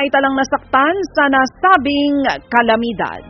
ay talang nasaktan sa nasabing kalamidad.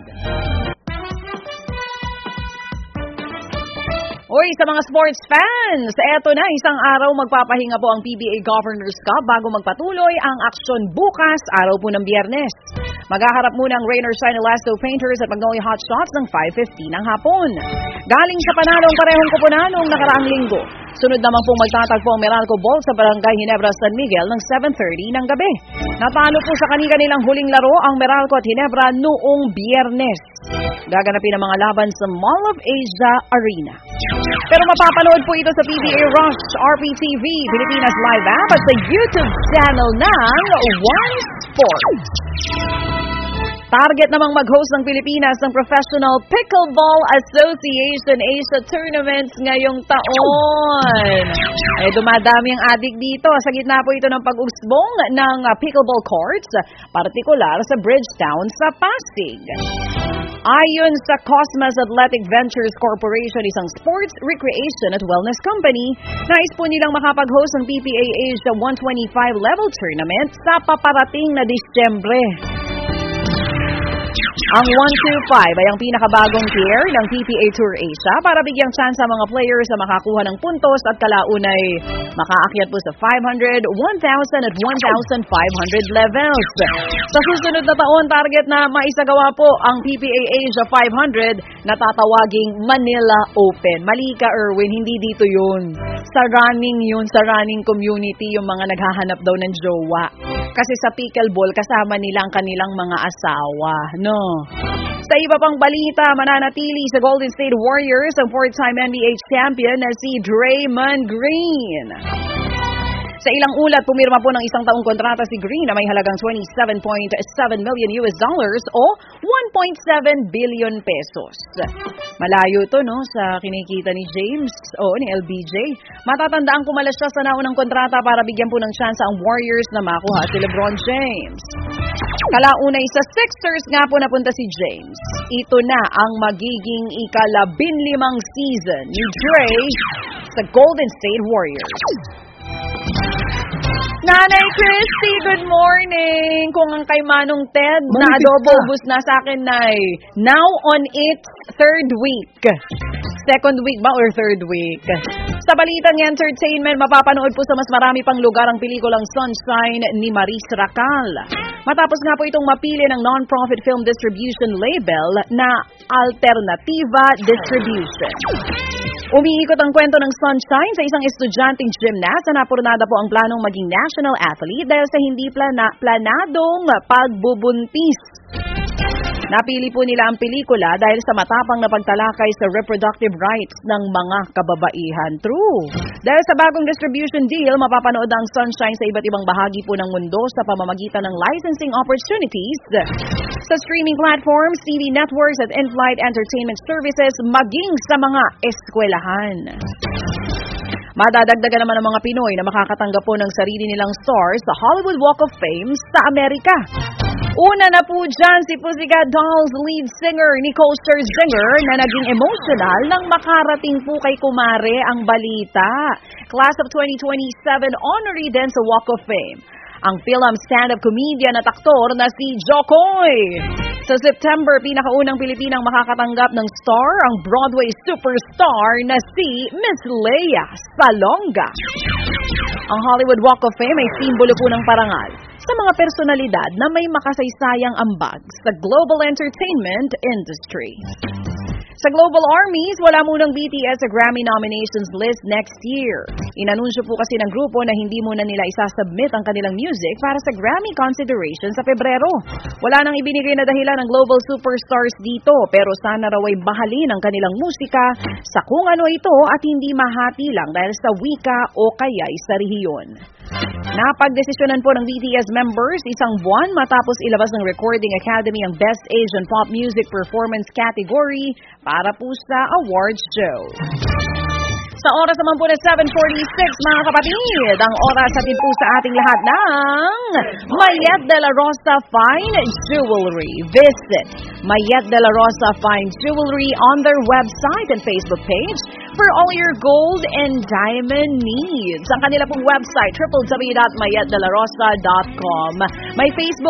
Uy, sa mga sports fans, eto na, isang araw magpapahinga po ang PBA Governors Cup bago magpatuloy ang aksyon bukas, araw po ng Biyernes. Maghaharap muna ang Rain or Shine Elasto Painters at Magnolia Hot Shots ng 5:50 ng hapon. Galing sa panalong parehong kupunan noong nakaraang linggo. Sunod naman pong magtatagpo ang Meralco Ball sa Barangay Ginebra, San Miguel ng 7:30 ng gabi. Natalo po sa kanilang huling laro ang Meralco at Ginebra noong Biyernes. Gaganapin ang mga laban sa Mall of Asia Arena. Pero mapapanood po ito sa PBA Rush, RPTV, Pilipinas Live App at sa YouTube channel ng One Sports. Target namang mag-host ng Pilipinas ng Professional Pickleball Association Asia Tournaments ngayong taon. Dumadami ang adik dito. Sa gitna po ito ng pag-usbong ng pickleball courts, partikular sa Bridgetown sa Pasig. Ayon sa Cosmas Athletic Ventures Corporation, isang sports, recreation at wellness company, nais po nilang makapag-host ng PPA Asia 125 level tournament sa paparating na Disyembre. Ang 125 ay ang pinakabagong tier ng PPA Tour Asia para bigyang chance sa mga players na makakuha ng puntos at kalaunay makaakyat po sa 500, 1,000 at 1,500 levels. Sa susunod na taon, target na maisagawa po ang PPA Asia 500 na tatawaging Manila Open. Mali ka, Erwin, hindi dito yun. Sa running community yung mga naghahanap daw ng jowa. Kasi sa pickleball, kasama nila ang kanilang mga asawa, no? Sa iba pang balita, mananatili sa Golden State Warriors ang 4-time NBA champion na si Draymond Green. Sa ilang ulat, pumirma po ng isang taong kontrata si Green na may halagang $27.7 million o 1.7 billion pesos. Malayo to, no, sa kinikita ni James, ni LBJ. Matatandaan pumalas siya sa naunang kontrata para bigyan po ng chance ang Warriors na makuha si LeBron James. Kalaunay sa Sixers nga po napunta si James. Ito na ang magiging ika-15 season ni Dre sa Golden State Warriors. Nanay Christy, good morning! Kung ang kay Manong Ted na adobo bus na sa akin, Nay. Now on its third week. Second week ba or third week? Sa balitang entertainment, mapapanood po sa mas marami pang lugar ang pelikulang Sunshine ni Maris Racal. Matapos nga po itong mapili ng non-profit film distribution label na Alternativa Distribution. Umiikot ang kwento ng Sunshine sa isang estudyanteng gymnast na napurnada po ang planong maging national athlete dahil sa hindi planadong pagbubuntis. Napili po nila ang pelikula dahil sa matapang na pagtalakay sa reproductive rights ng mga kababaihan. True. Dahil sa bagong distribution deal, mapapanood ang Sunshine sa iba't ibang bahagi po ng mundo sa pamamagitan ng licensing opportunities sa streaming platforms, TV networks at in-flight entertainment services, maging sa mga eskwelahan. Madadagdagan naman ang mga Pinoy na makakatanggap po ng sarili nilang stars sa Hollywood Walk of Fame sa Amerika. Una na po dyan si Pussycat Dolls lead singer Nicole Scherzinger na naging emotional nang makarating po kay Kumare ang balita. Class of 2027 honoree din sa Walk of Fame. Ang film stand-up comedian at aktor na si Jokoy. Sa September, pinakaunang Pilipinang makakatanggap ng star ang Broadway superstar na si Miss Lea Salonga. Ang Hollywood Walk of Fame ay simbolo po ng parangal sa mga personalidad na may makasaysayang ambag sa global entertainment industry. Sa Global Armies, wala munang BTS sa Grammy nominations list next year. Inanunsyo po kasi ng grupo na hindi muna nila isasubmit ang kanilang music para sa Grammy consideration sa Pebrero. Wala nang ibinigay na dahilan ng global superstars dito, pero sana raw ay mahalin ang kanilang musika sa kung ano ito at hindi mahati lang dahil sa wika o kaya'y sa rehiyon. Napagdesisyonan po ng BTS members isang buwan matapos ilabas ng Recording Academy ang Best Asian Pop Music Performance category para po sa awards show. Sa oras naman po na 7:46, mga kapatid, ang oras natin po sa ating lahat ng Mayet de la Rosa Fine Jewelry. Visit Mayet de la Rosa Fine Jewelry on their website and Facebook page for all your gold and diamond needs. Ang kanila pong website, www.mayetdelarosa.com. May Facebook